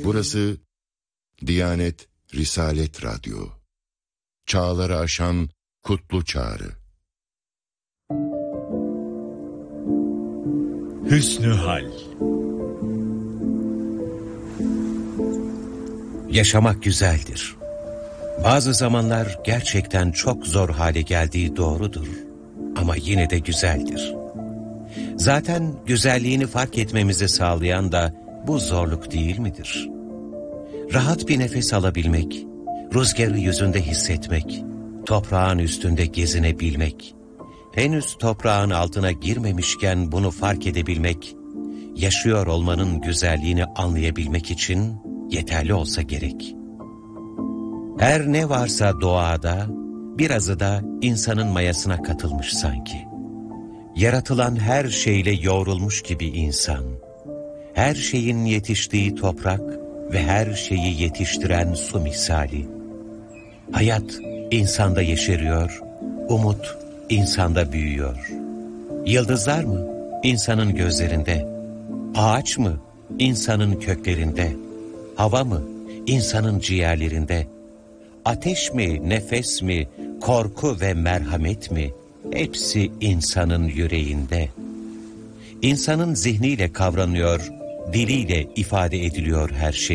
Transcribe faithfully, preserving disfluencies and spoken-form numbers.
Burası Diyanet Risalet Radyo. Çağları aşan kutlu çağrı. Hüsnü hal. Yaşamak güzeldir. Bazı zamanlar gerçekten çok zor hale geldiği doğrudur. Ama yine de güzeldir. Zaten güzelliğini fark etmemizi sağlayan da bu zorluk değil midir? Rahat bir nefes alabilmek, rüzgarı yüzünde hissetmek, toprağın üstünde gezinebilmek, henüz toprağın altına girmemişken bunu fark edebilmek, yaşıyor olmanın güzelliğini anlayabilmek için yeterli olsa gerek. Her ne varsa doğada, birazı da insanın mayasına katılmış sanki. Yaratılan her şeyle yoğrulmuş gibi insan, her şeyin yetiştiği toprak ve her şeyi yetiştiren su misali. Hayat insanda yeşeriyor, umut insanda büyüyor. Yıldızlar mı? İnsanın gözlerinde. Ağaç mı? İnsanın köklerinde. Hava mı? İnsanın ciğerlerinde. Ateş mi, nefes mi, korku ve merhamet mi? Hepsi insanın yüreğinde. İnsanın zihniyle kavranıyor, diliyle ifade ediliyor her şey.